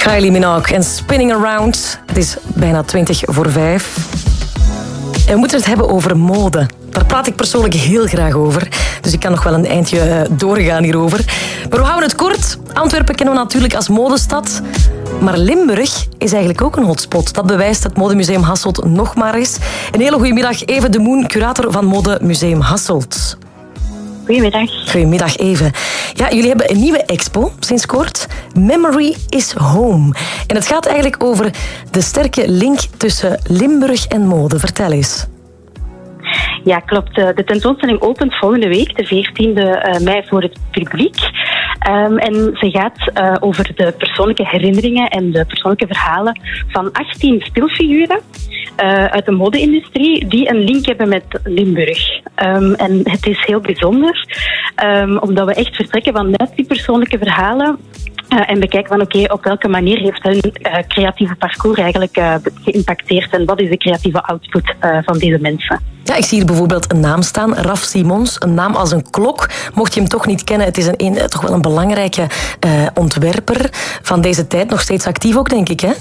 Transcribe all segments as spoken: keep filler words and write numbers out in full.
Kylie Minogue en Spinning Around. Het is bijna twintig voor vijf. En we moeten het hebben over mode. Daar praat ik persoonlijk heel graag over. Dus ik kan nog wel een eindje doorgaan hierover. Maar we houden het kort. Antwerpen kennen we natuurlijk als modestad. Maar Limburg is eigenlijk ook een hotspot. Dat bewijst het Modemuseum Hasselt nog maar eens. Een hele goede middag, Eve de Moen, curator van Modemuseum Hasselt. Goedemiddag. Goedemiddag, Eve. Ja, jullie hebben een nieuwe expo sinds kort. Memory is Home. En het gaat eigenlijk over de sterke link tussen Limburg en mode. Vertel eens. Ja, klopt. De tentoonstelling opent volgende week, de veertiende mei, voor het publiek. Um, en ze gaat uh, over de persoonlijke herinneringen en de persoonlijke verhalen van achttien stilfiguren uh, uit de mode-industrie die een link hebben met Limburg. Um, en het is heel bijzonder, um, omdat we echt vertrekken vanuit die persoonlijke verhalen. Uh, en bekijken van oké, okay, op welke manier heeft hun uh, creatieve parcours eigenlijk uh, geïmpacteerd en wat is de creatieve output uh, van deze mensen. Ja, ik zie hier bijvoorbeeld een naam staan, Raf Simons, een naam als een klok. Mocht je hem toch niet kennen, het is een, een, toch wel een belangrijke uh, ontwerper van deze tijd, nog steeds actief ook, denk ik, hè?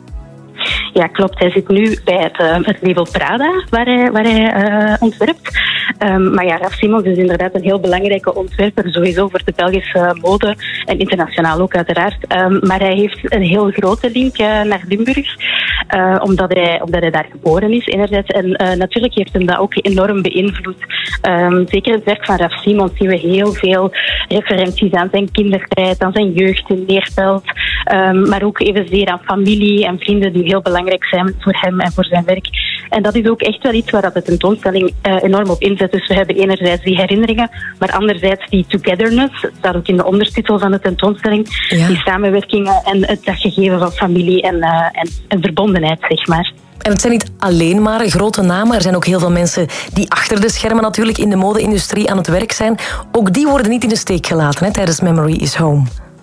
Ja, klopt. Hij zit nu bij het, uh, het label Prada, waar hij, waar hij uh, ontwerpt. Um, maar ja, Raf Simons is inderdaad een heel belangrijke ontwerper, sowieso voor de Belgische mode en internationaal ook uiteraard. Um, maar hij heeft een heel grote link uh, naar Limburg, uh, omdat, hij, omdat hij daar geboren is enerzijds. En uh, natuurlijk heeft hem dat ook enorm beïnvloed. Um, zeker het werk van Raf Simons zien we heel veel referenties aan zijn kindertijd, aan zijn jeugd in Neerpelt. Um, maar ook evenzeer aan familie en vrienden die heel belangrijk zijn voor hem en voor zijn werk. En dat is ook echt wel iets waar dat de tentoonstelling uh, enorm op inzet. Dus we hebben enerzijds die herinneringen, maar anderzijds die togetherness. Dat staat ook in de ondertitel van de tentoonstelling. Ja. Die samenwerkingen en het gegeven van familie en, uh, en, en verbondenheid, zeg maar. En het zijn niet alleen maar grote namen. Er zijn ook heel veel mensen die achter de schermen natuurlijk in de mode-industrie aan het werk zijn. Ook die worden niet in de steek gelaten, hè, tijdens Memory is Home.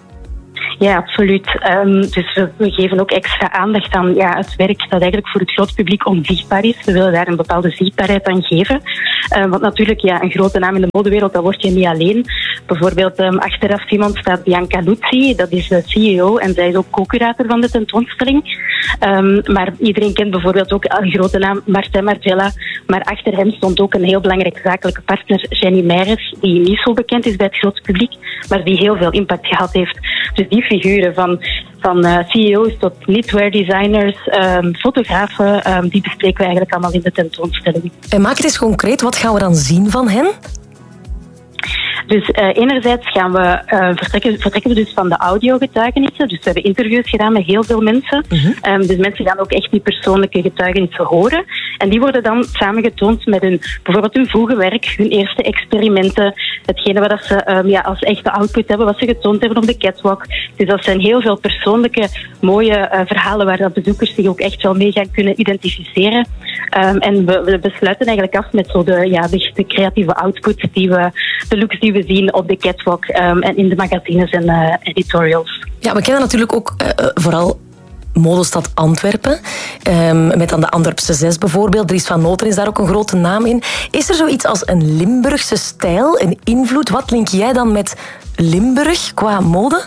Ja, absoluut. Um, dus we, we geven ook extra aandacht aan ja, het werk dat eigenlijk voor het groot publiek onzichtbaar is. We willen daar een bepaalde zichtbaarheid aan geven. Um, want natuurlijk, ja, een grote naam in de modewereld, dat word je niet alleen. Bijvoorbeeld um, achteraf iemand staat Bianca Luzzi, dat is de C E O en zij is ook co-curator van de tentoonstelling. Um, maar iedereen kent bijvoorbeeld ook een grote naam, Martin Margiela. Maar achter hem stond ook een heel belangrijke zakelijke partner, Jenny Meijers, die niet zo bekend is bij het grote publiek, maar die heel veel impact gehad heeft. Dus die figuren van, van uh, C E O's tot knitwear designers, um, fotografen, um, die bespreken we eigenlijk allemaal in de tentoonstelling. En maak het eens concreet, wat gaan we dan zien van hen? Dus uh, enerzijds gaan we, uh, vertrekken, vertrekken we dus van de audiogetuigenissen. Dus we hebben interviews gedaan met heel veel mensen. Uh-huh. Um, dus mensen gaan ook echt die persoonlijke getuigenissen horen. En die worden dan samengetoond met hun, bijvoorbeeld hun vroege werk, hun eerste experimenten, hetgene wat ze um, ja, als echte output hebben, wat ze getoond hebben op de catwalk. Dus dat zijn heel veel persoonlijke, mooie uh, verhalen waar dat bezoekers zich ook echt wel mee gaan kunnen identificeren. Um, en we, we besluiten eigenlijk af met zo de, ja, de, de creatieve output, die we, de looks die we zien op de catwalk um, en in de magazines en uh, editorials. Ja, we kennen natuurlijk ook uh, vooral modestad Antwerpen. Um, met dan de Antwerpse Zes bijvoorbeeld. Dries van Noten is daar ook een grote naam in. Is er zoiets als een Limburgse stijl, een invloed? Wat link jij dan met Limburg qua mode?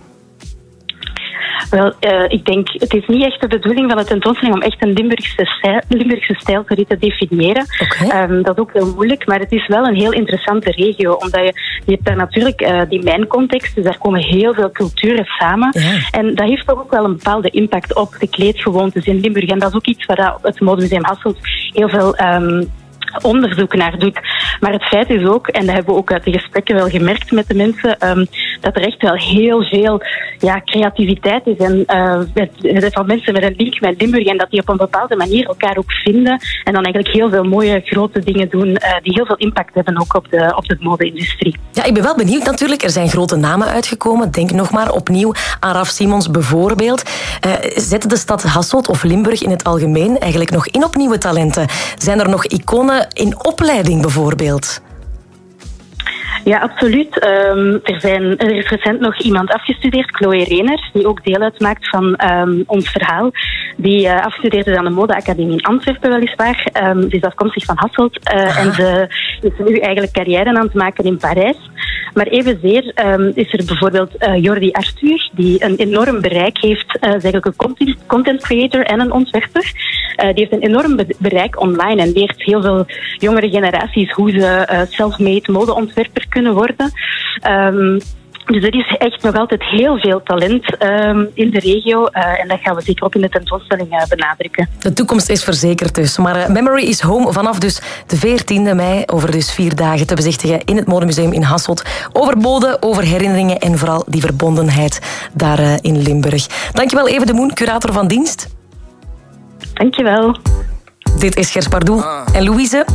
Wel, uh, ik denk, het is niet echt de bedoeling van de tentoonstelling om echt een Limburgse stijl, Limburgse stijl te definiëren. Okay. Um, dat is ook heel moeilijk, maar het is wel een heel interessante regio, omdat je, je hebt daar natuurlijk uh, die mijncontext, dus daar komen heel veel culturen samen. Ja. En dat heeft toch ook wel een bepaalde impact op de kleedgewoontes in Limburg. En dat is ook iets waar het Modemuseum Hasselt heel veel Um, onderzoek naar doet. Maar het feit is ook, en dat hebben we ook uit de gesprekken wel gemerkt met de mensen, um, dat er echt wel heel veel ja, creativiteit is en uh, met, van mensen met een link met Limburg en dat die op een bepaalde manier elkaar ook vinden en dan eigenlijk heel veel mooie grote dingen doen uh, die heel veel impact hebben ook op de, op de mode-industrie. Ja, ik ben wel benieuwd natuurlijk. Er zijn grote namen uitgekomen. Denk nog maar opnieuw aan Raf Simons bijvoorbeeld. Uh, zet de stad Hasselt of Limburg in het algemeen eigenlijk nog in op nieuwe talenten? Zijn er nog iconen in opleiding bijvoorbeeld? Ja, absoluut. Um, er, zijn, er is recent nog iemand afgestudeerd, Chloe Reners, die ook deel uitmaakt van um, ons verhaal. Die uh, afstudeerde aan de modeacademie in Antwerpen weliswaar. Um, ze is afkomstig van Hasselt uh, en ze is nu eigenlijk carrière aan het maken in Parijs. Maar evenzeer um, is er bijvoorbeeld uh, Jordi Arthur, die een enorm bereik heeft. Uh, is eigenlijk een content, content creator en een ontwerper. Uh, die heeft een enorm be- bereik online en leert heel veel jongere generaties hoe ze uh, self-made modeontwerper kunnen worden. Um, Dus er is echt nog altijd heel veel talent um, in de regio. Uh, en dat gaan we zeker ook in de tentoonstelling uh, benadrukken. De toekomst is verzekerd dus. Maar uh, Memory is Home vanaf dus de veertiende mei. Over dus vier dagen te bezichtigen in het Modemuseum in Hasselt. Over mode, over herinneringen en vooral die verbondenheid daar uh, in Limburg. Dankjewel Eve de Moen, curator van dienst. Dankjewel. Dit is Gers Pardoel en Louise.